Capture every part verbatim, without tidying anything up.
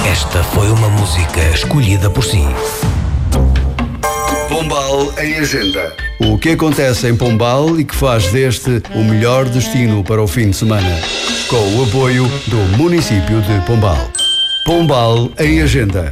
Esta foi uma música escolhida por si. Pombal em Agenda. O que acontece em Pombal e que faz deste o melhor destino para o fim de semana. Com o apoio do município de Pombal. Pombal em Agenda.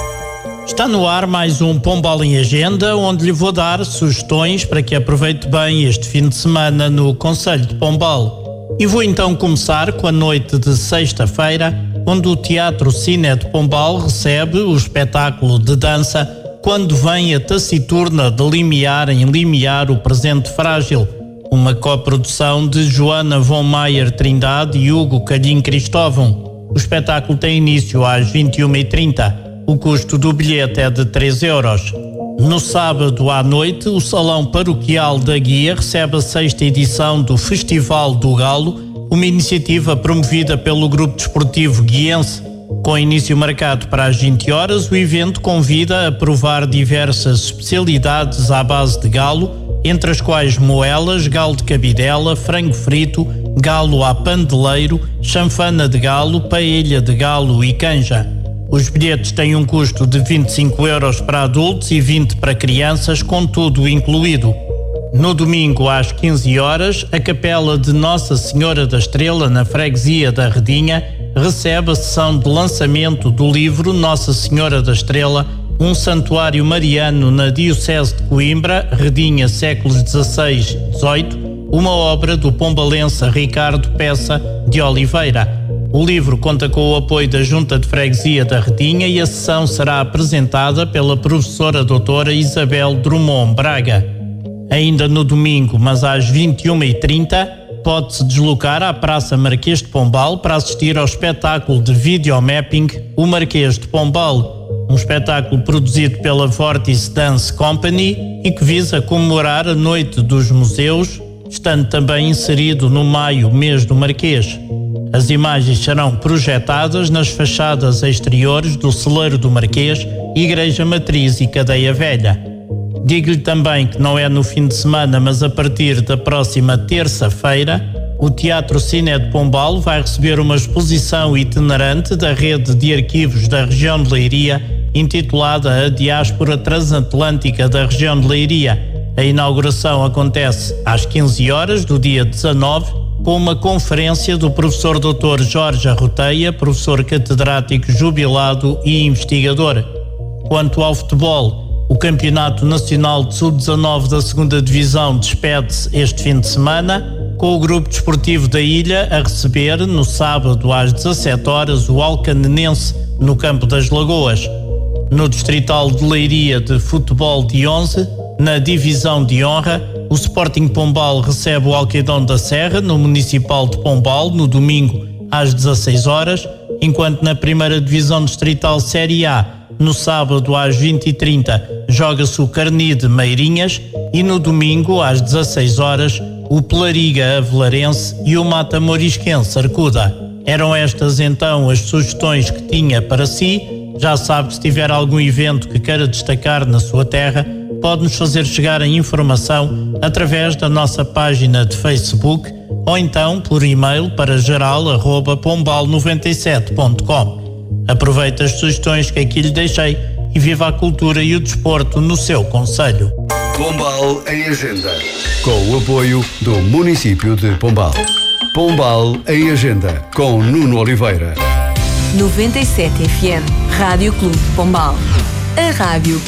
Está no ar mais um Pombal em Agenda, onde lhe vou dar sugestões para que aproveite bem este fim de semana no concelho de Pombal. E vou então começar com a noite de sexta-feira, onde o Teatro Cine de Pombal recebe o espetáculo de dança Quando Vem a Taciturna de Limiar em Limiar o Presente Frágil, uma coprodução de Joana von Maier Trindade e Hugo Calhin Cristóvão. O espetáculo tem início às vinte e uma e trinta. O custo do bilhete é de três euros. No sábado à noite, o Salão Paroquial da Guia recebe a sexta edição do Festival do Galo, uma iniciativa promovida pelo Grupo Desportivo Guiense. Com início marcado para as vinte horas, o evento convida a provar diversas especialidades à base de galo, entre as quais moelas, galo de cabidela, frango frito, galo à pandeleiro, chanfana de galo, paella de galo e canja. Os bilhetes têm um custo de vinte e cinco euros para adultos e vinte para crianças, com tudo incluído. No domingo, às quinze horas, a Capela de Nossa Senhora da Estrela, na freguesia da Redinha, recebe a sessão de lançamento do livro Nossa Senhora da Estrela, um santuário mariano na Diocese de Coimbra, Redinha, séculos dezasseis e dezoito, uma obra do pombalense Ricardo Peça de Oliveira. O livro conta com o apoio da Junta de Freguesia da Redinha e a sessão será apresentada pela professora doutora Isabel Drummond Braga. Ainda no domingo, mas às vinte e uma e trinta, pode-se deslocar à Praça Marquês de Pombal para assistir ao espetáculo de videomapping O Marquês de Pombal, um espetáculo produzido pela Vortice Dance Company e que visa comemorar a Noite dos Museus, estando também inserido no maio, mês do Marquês. As imagens serão projetadas nas fachadas exteriores do Celeiro do Marquês, Igreja Matriz e Cadeia Velha. Digo-lhe também que não é no fim de semana, mas a partir da próxima terça-feira, o Teatro Cine de Pombal vai receber uma exposição itinerante da rede de arquivos da região de Leiria, intitulada A Diáspora Transatlântica da região de Leiria. A inauguração acontece às quinze horas do dia dezanove, com uma conferência do professor doutor Jorge Arroteia, professor catedrático jubilado e investigador. Quanto ao futebol, o Campeonato Nacional de sub dezanove da segunda Divisão despede-se este fim de semana, com o Grupo Desportivo da Ilha a receber, no sábado às dezassete horas, o Alcanenense, no Campo das Lagoas. No Distrital de Leiria de Futebol de onze, na Divisão de Honra, o Sporting Pombal recebe o Alqueidão da Serra, no Municipal de Pombal, no domingo às dezasseis horas, enquanto na primeira Divisão Distrital Série A, no sábado às vinte e trinta, joga-se o Carni de Meirinhas e no domingo às dezasseis horas, o Pelariga Avelarense e o Matamorisquense Arcuda. Eram estas então as sugestões que tinha para si. Já sabe que se tiver algum evento que queira destacar na sua terra, pode-nos fazer chegar a informação através da nossa página de Facebook ou então por e-mail para geral arroba pombal noventa e sete ponto com. Aproveite as sugestões que aqui lhe deixei e viva a cultura e o desporto no seu concelho. Pombal em Agenda. Com o apoio do município de Pombal. Pombal em Agenda, com Nuno Oliveira. noventa e sete F M, Rádio Clube de Pombal. A rádio